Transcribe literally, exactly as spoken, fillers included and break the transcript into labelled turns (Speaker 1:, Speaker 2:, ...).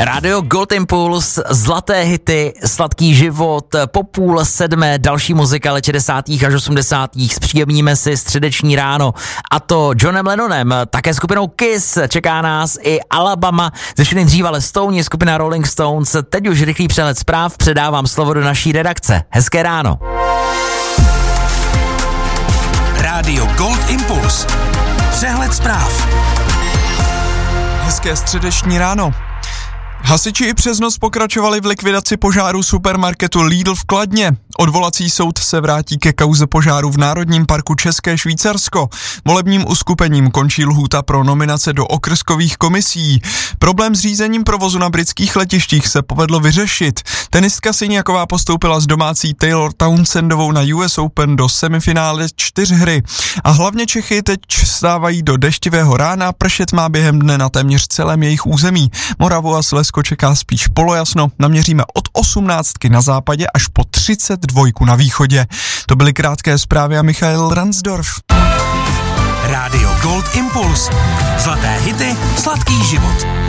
Speaker 1: Radio Gold Impulse, zlaté hity, sladký život, po půl sedmé, další muzika let šedesátých až osmdesátých Zpříjemníme si středeční ráno, a to Johnem Lennonem, také skupinou Kiss, čeká nás i Alabama, ze všech nejdřív ale Stone, skupina Rolling Stones. Teď už rychlý přehled zpráv, předávám slovo do naší redakce. Hezké ráno.
Speaker 2: Radio Gold Impulse. Přehled zpráv.
Speaker 3: Hezké středeční ráno. Hasiči i přes noc pokračovali v likvidaci požáru supermarketu Lidl v Kladně. Odvolací soud se vrátí ke kauze požáru v Národním parku České Švýcarsko. Volebním uskupením končí lhůta pro nominace do okrskových komisí. Problém s řízením provozu na britských letištích se povedlo vyřešit. Tenistka Siniaková postoupila s domácí Taylor Townsendovou na U S Open do semifinále čtyřhry. A hlavně Čechy teď stávají do deštivého rána, pršet má během dne na téměř celém jejich území. Moravu a Slezsko čeká spíš polojasno, naměříme od osmnáctky na západě až po třicet dva na východě. To byly krátké zprávy a Michael Ransdorf.
Speaker 2: Radio Gold Impulse. Zlaté hity, sladký život.